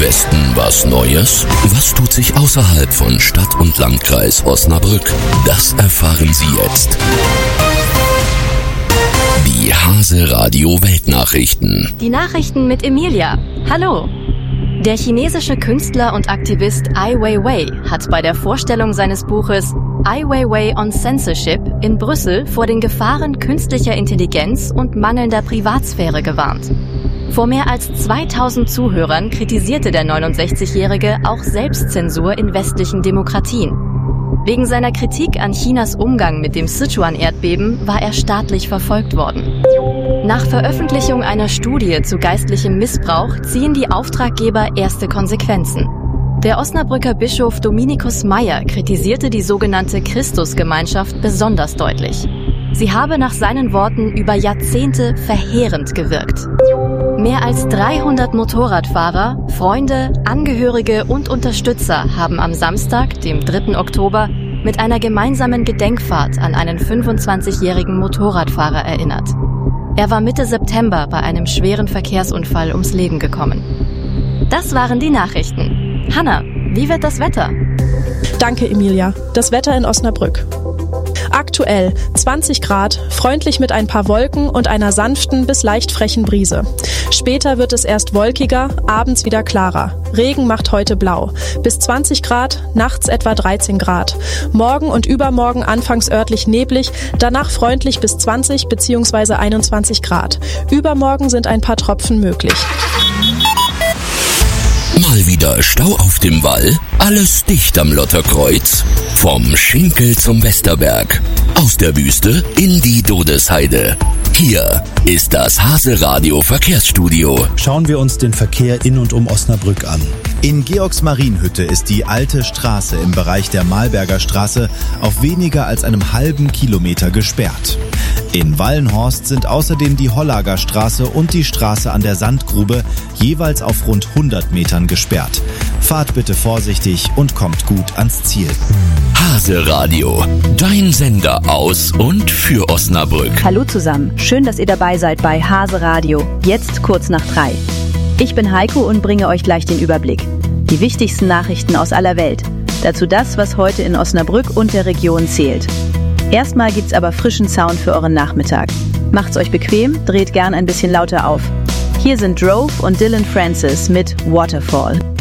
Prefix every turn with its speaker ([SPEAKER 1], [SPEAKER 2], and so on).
[SPEAKER 1] Westen was Neues? Was tut sich außerhalb von Stadt und Landkreis Osnabrück? Das erfahren Sie jetzt. Die Hase-Radio Weltnachrichten.
[SPEAKER 2] Die Nachrichten mit Emilia. Hallo. Der chinesische Künstler und Aktivist Ai Weiwei hat bei der Vorstellung seines Buches Ai Weiwei on Censorship in Brüssel vor den Gefahren künstlicher Intelligenz und mangelnder Privatsphäre gewarnt. Vor mehr als 2000 Zuhörern kritisierte der 69-Jährige auch Selbstzensur in westlichen Demokratien. Wegen seiner Kritik an Chinas Umgang mit dem Sichuan-Erdbeben war er staatlich verfolgt worden. Nach Veröffentlichung einer Studie zu geistlichem Missbrauch ziehen die Auftraggeber erste Konsequenzen. Der Osnabrücker Bischof Dominikus Meyer kritisierte die sogenannte Christusgemeinschaft besonders deutlich. Sie habe nach seinen Worten über Jahrzehnte verheerend gewirkt. Mehr als 300 Motorradfahrer, Freunde, Angehörige und Unterstützer haben am Samstag, dem 3. Oktober, mit einer gemeinsamen Gedenkfahrt an einen 25-jährigen Motorradfahrer erinnert. Er war Mitte September bei einem schweren Verkehrsunfall ums Leben gekommen. Das waren die Nachrichten. Hanna, wie wird das Wetter?
[SPEAKER 3] Danke, Emilia. Das Wetter in Osnabrück. Aktuell 20 Grad, freundlich mit ein paar Wolken und einer sanften bis leicht frechen Brise. Später wird es erst wolkiger, abends wieder klarer. Regen macht heute blau. Bis 20 Grad, nachts etwa 13 Grad. Morgen und übermorgen anfangs örtlich neblig, danach freundlich bis 20 bzw. 21 Grad. Übermorgen sind ein paar Tropfen möglich.
[SPEAKER 1] Mal wieder Stau auf dem Wall, alles dicht am Lotterkreuz. Vom Schinkel zum Westerberg, aus der Wüste in die Dodesheide. Hier ist das Hase-Radio Verkehrsstudio.
[SPEAKER 4] Schauen wir uns den Verkehr in und um Osnabrück an. In Georgsmarienhütte ist die alte Straße im Bereich der Malberger Straße auf weniger als einem halben Kilometer gesperrt. In Wallenhorst sind außerdem die Hollager Straße und die Straße an der Sandgrube jeweils auf rund 100 Metern gesperrt. Fahrt bitte vorsichtig und kommt gut ans Ziel.
[SPEAKER 1] Hase-Radio, dein Sender aus und für Osnabrück.
[SPEAKER 5] Hallo zusammen, schön, dass ihr dabei seid bei Hase-Radio, jetzt kurz nach 3. Ich bin Heiko und bringe euch gleich den Überblick. Die wichtigsten Nachrichten aus aller Welt. Dazu das, was heute in Osnabrück und der Region zählt. Erstmal gibt's aber frischen Sound für euren Nachmittag. Macht's euch bequem, dreht gern ein bisschen lauter auf. Hier sind Drove und Dylan Francis mit Waterfall.